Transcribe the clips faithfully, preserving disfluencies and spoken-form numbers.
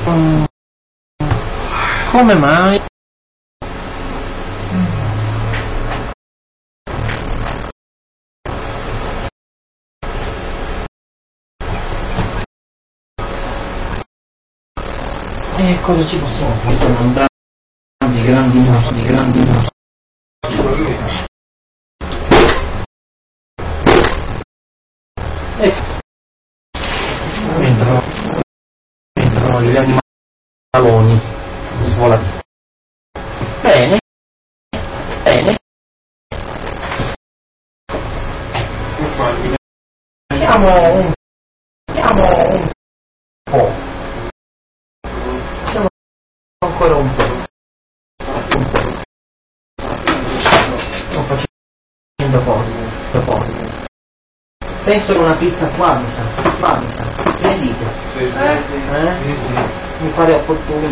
Come mai? E cosa ci possiamo fare? Sono grandi, grandi mostri, grandi mostri. Ecco. Entrano, entrano gli animaloni svolati. Bene, bene. Siamo un, siamo un po'. Siamo ancora un po'. Un po'. Sto facendo cose, proposito. Penso che una pizza qua mi sa, qua mi sa. Che ne dite? Sì, sì, eh? sì. Eh? Sì, sì. Mi pare opportuno.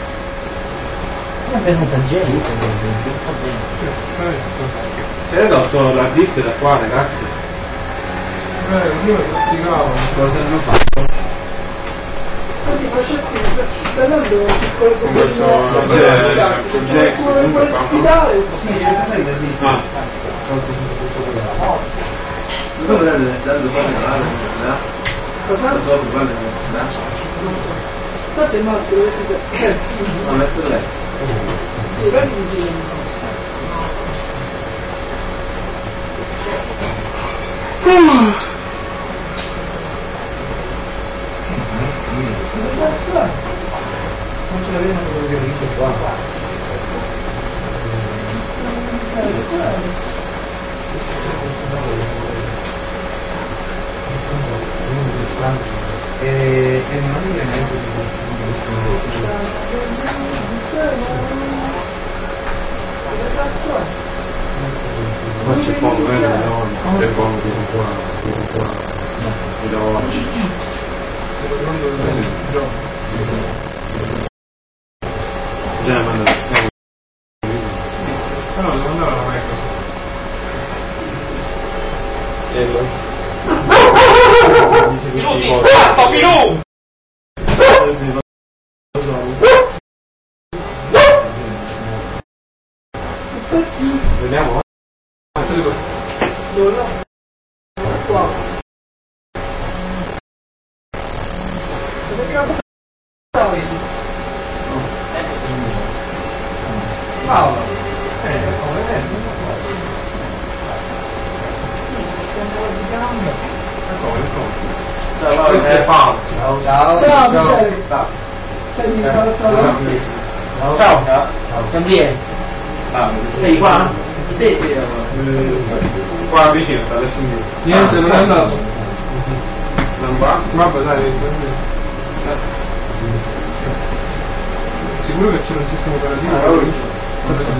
È venuta gente, va bene. C'è dato la pizza da qua, ragazzi. Eh, io lo spiegavo. Cosa hanno fatto? Senti, ma c'è qui, stai dando un piccolo soprannome Jackson, ospitale? Ah. Dove è l'università? Dove è l'università? Cosa? Dove è l'università? State il maschio, dovete scherzi. Sono messo lei. Sì, vedi insieme. Non ce l'avevano quello che ho visto qua. E, e non mi viene neanche di Ma c'è poco, eh, no, è buono di qua, di qua, di da oggi. Già, ma non siamo. No, devo andare alla Microsoft. Quello? Minuti, scappa, Pilù! Vediamo? Dove no? Qua. Dove cazzo stai? Paolo. Eh, come è? Stiamo litigando. Ciao, questo è Paolo. Ciao, ciao. Ciao, Michele. Sei imbarazzato? Ciao, ciao. Gabriele, sei qua? Sì. Qua vicino, sta adesso in Niente, non è andato. Non va? Vabbè, dai. Sicuro che c'è un sistema operativo?